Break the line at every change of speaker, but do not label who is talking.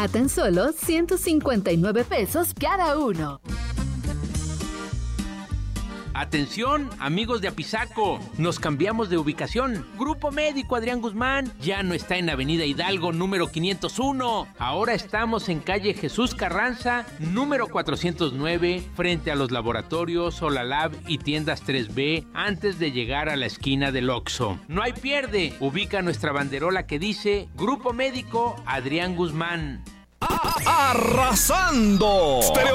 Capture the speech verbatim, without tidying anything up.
a tan solo ciento cincuenta y nueve pesos cada uno.
Atención, amigos de Apizaco, nos cambiamos de ubicación. Grupo Médico Adrián Guzmán ya no está en Avenida Hidalgo número quinientos uno. Ahora estamos en calle Jesús Carranza, número cuatrocientos nueve, frente a los laboratorios Solalab y tiendas tres B, antes de llegar a la esquina del Oxxo. No hay pierde, ubica nuestra banderola que dice Grupo Médico Adrián Guzmán.
¡Arrasando! Stereo